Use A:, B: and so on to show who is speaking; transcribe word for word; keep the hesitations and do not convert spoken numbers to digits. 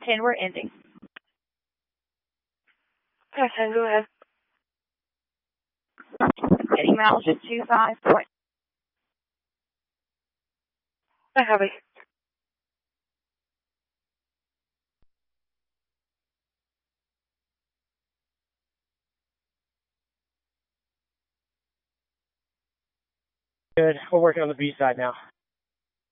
A: ten, we're ending.
B: Okay, ten, go ahead.
A: Getting miles at two five point.
B: I have it.
C: Good. We're working on the B side now.